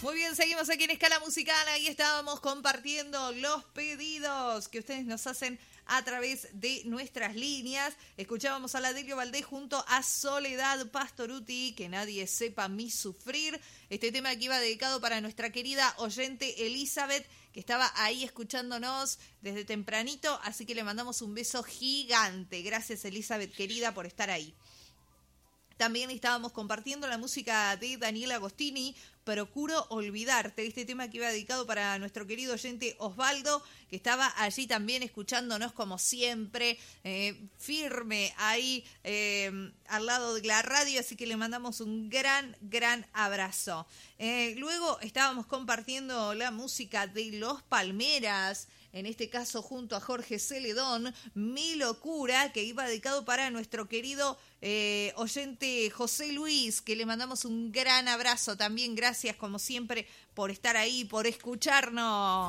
Muy bien, seguimos aquí en Escala Musical. Ahí estábamos compartiendo los pedidos que ustedes nos hacen a través de nuestras líneas. Escuchábamos a la Delio Valdés junto a Soledad Pastoruti, Que nadie sepa mi sufrir. Este tema que iba dedicado para nuestra querida oyente Elizabeth, que estaba ahí escuchándonos desde tempranito, así que le mandamos un beso gigante. Gracias, Elizabeth, querida, por estar ahí. También estábamos compartiendo la música de Daniel Agostini, Procuro olvidarte, este tema que iba dedicado para nuestro querido oyente Osvaldo, que estaba allí también escuchándonos como siempre, firme ahí al lado de la radio, así que le mandamos un gran abrazo. Luego estábamos compartiendo la música de Los Palmeras, en este caso junto a Jorge Celedón, Mi Locura, que iba dedicado para nuestro querido oyente José Luis, que le mandamos un gran abrazo también. Gracias como siempre por estar ahí, por escucharnos.